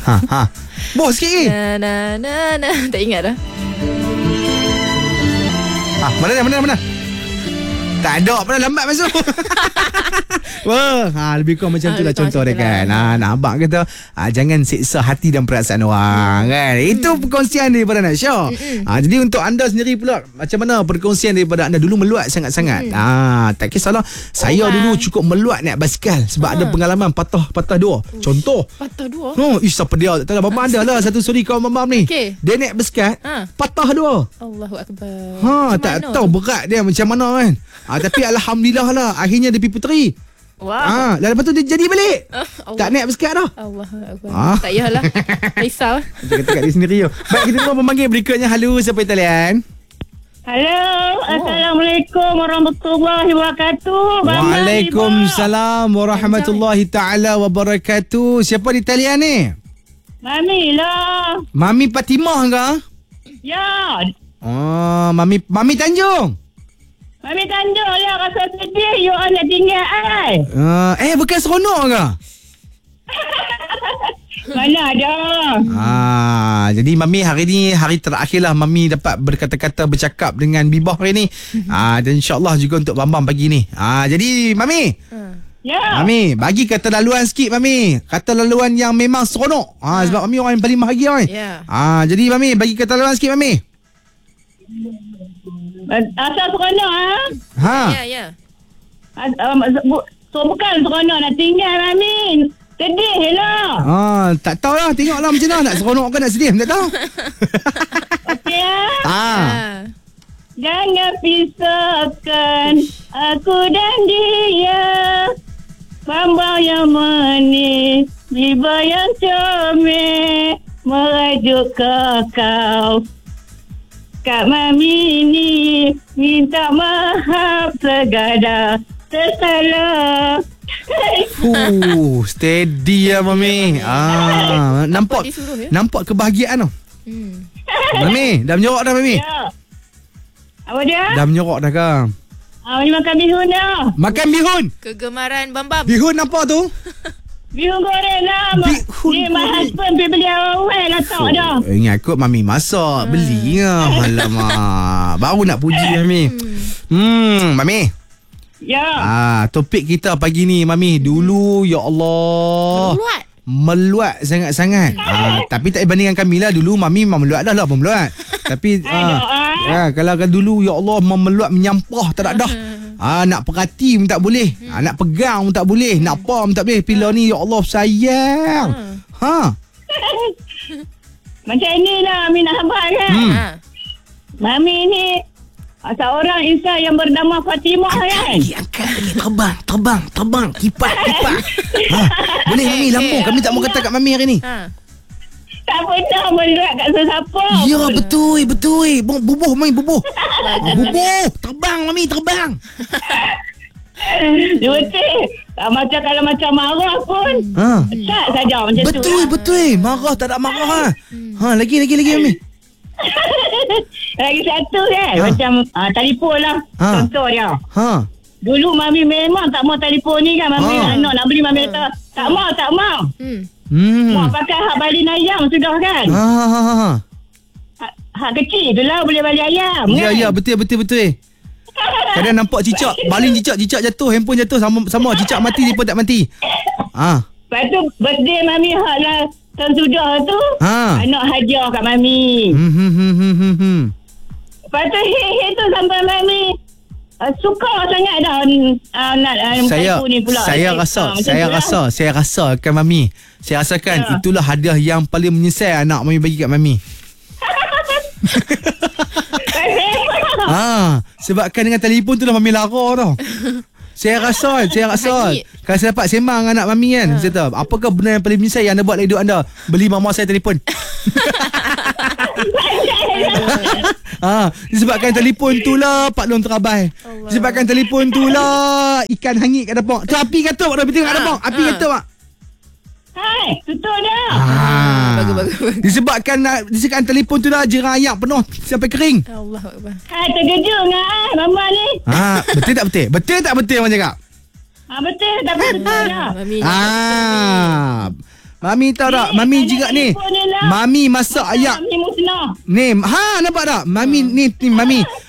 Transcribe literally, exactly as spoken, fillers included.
Ha, ha. Boh sikit lagi. Na na na na. Tak ingat dah. Ha, mana dah, mana dah, mana? Tak ada, mana lambat masuk. Wah, ha, lebih kurang macam ha, tu lah contoh dia kan. Ha, nak abang kata, ha, jangan siksa hati dan perasaan orang hmm. kan. Itu perkongsian daripada Nak Syah. Hmm. Ha, jadi untuk anda sendiri pula, macam mana perkongsian daripada anda dulu meluat sangat-sangat? Hmm. Ha, tak kisahlah. Saya oh, dulu cukup meluat naik basikal sebab ha. ada pengalaman patah patah dua. Ush, contoh. Patah dua? Oh, ish, siapa dia? Tak tahu. Mama ada lah satu suri kawan Mama ni. Okay. Dia naik basikal, ha. patah dua. Allahu Akbar. Ha, tak mana? Tahu berat dia macam mana kan. Ha, tapi alhamdulillah lah akhirnya dia pergi puteri. Wah. Ha, lepas tu dia jadi balik. Uh, tak naik basikal dah. Allah Akbar. Ha? Tak payahlah. Risau. Kita kat dia sendiri yo. Baik, kita tunggu pemanggil berikutnya. Halo, siapa di talian? Halo, oh. Assalamualaikum warahmatullahi wabarakatuh. Waalaikumsalam warahmatullahi taala wabarakatuh. Siapa di talian ni? Mami lah. Mami Fatimah ke? Ya. Oh, Mami Mami Tanjung. Mami Tanjung lah, rasa sedih you all nak tinggal ai. Uh, eh bukan seronok ke? Mana ada. Ah, jadi Mami hari ni hari terakhir lah Mami dapat berkata-kata bercakap dengan Bibah hari ni. Ah, dan insya-Allah juga untuk Bambang pagi ni. Ah, jadi Mami. Ya. Mami, bagi kata laluan sikit Mami. Kata laluan yang memang seronok. Ah, sebab Mami orang yang paling bahagia kan. Ya. Ah, jadi Mami bagi kata laluan sikit Mami. Asal seronok ah? Ha. Ya, ya. Um, so bukan seronok nak tinggal Mami. Sedih lah. Ah, tak tahulah, tengoklah macam mana nak seronok ke nak sedih, tak tahu. Okey ah. Ah. Jangan pisahkan aku dan dia. Bambang yang manis, Bibah yang comel, merajuk kau. Kak Mami ni minta maaf segala tersalah. Fuh, steady ya Mami. Ah, nampak disuruh, ya? nampak kebahagiaan tau. Hmm. Mami, dah menyorok dah Mami? Ya. Apa dia? Dah menyorok dah ke? Ah, ni makan bihun dah. Makan bihun. Kegemaran Bambam. Bihun apa tu? Bihun goreng lah. Bihun ni my husband pergi beli awal lah tak so, dah. Ingat kot Mami masak. Hmm. Beli lah. Alamak. Baru nak puji Mami. Hmm, Mami. Ya. Ah, topik kita pagi ni Mami. Dulu ya Allah. Meluat. Meluat sangat-sangat. Ah, tapi tak bandingkan kami lah. Dulu Mami memang meluat dah lah. Meluat. Tapi ah, ya, kalau kan dulu ya Allah memeluat menyampah tak ada dah. Ah, nak perhati pun tak boleh. Ah, nak pegang pun tak boleh. Nak apa pun tak boleh. Pila ni ya Allah sayang. Ha. Macam ni lah Mami nak abang kan. Hmm. Mami ni seorang insan yang bernama Fatimah kan. Angkat lagi. Terbang. Terbang. Terbang. Kipas. Kipas. Ha. Boleh Mami lambung. Kami tak mau kata kat Mami hari ni. Ha. Tak pernah meluat kat sesiapa. Ya betul. Betul. Bubuh Mami. Bubuh. Bubuh. Terbang Mami. Terbang. Dia betul. Macam kalau macam marah pun. Ha. Tak saja macam betul, tu. Betul. Betul. Marah tak ada marah. Ha. Ha. Lagi. Lagi. Lagi Mami. Lagi satu kan. Ha. Macam uh, telefon lah. Ha. Contoh dia. Ha. Dulu Mami memang tak mau telefon ni kan. Mami Ha. anak nak beli Mami kata tak mau, tak mau. Hmm. Hmm. Mau pakai hak balik ayam sudah kan. Ha. Ha. Ha. Hak, hak kecil tu lah boleh balik ayam Ya, kan. ya. Betul, betul, betul. Kadang nampak cicak. Baling cicak, cicak jatuh. Handphone jatuh. Sama, sama cicak mati, dia pun tak mati. Ha. Lepas tu birthday Mami hak lah tahun sudah tu. Ha. Anak hadiah kat Mami. Hmm, hmm, hmm, hmm, hmm, hmm. Lepas tu hei-hei tu sampai Mami uh, suka sangat dah uh, nak uh, Saya ni pula. saya eh, rasa, uh, saya rasa, lah. saya rasa kan Mami. Saya rasakan Ya. itulah hadiah yang paling menyesal anak Mami bagi kat Mami. Ha, sebabkan dengan telefon tu dah Mami lara tau. Saya rasa, saya rasa kalau saya dapat sembang dengan anak Mami kan, ha. Saya tahu, apakah benda yang paling menyesal yang anda buat dalam hidup anda? Beli mama saya telefon. Ha, disebabkan telefon tu lah Pak Long terabai. Allah. Disebabkan telefon tu lah ikan hangit kat depan. Tu api kata dah betul kat depan. Api kata Pak. Hai, tutup dah. Ah. Bagus, bagus, bagus. Disebabkan disebabkan telefon tu dah jerang ayak penuh sampai kering. Allah Akbar. Hai, terkejut dengan ai mama ni. Ha, betul tak betul? Betul tak betul Abang cakap? Ha, betul tak betul dah. Mami. Ah. Mami tahu tak? Mami juga ni. Mami masak ayam. Mami musnah. Ni, ha nampak tak? Mami ni, ni Mami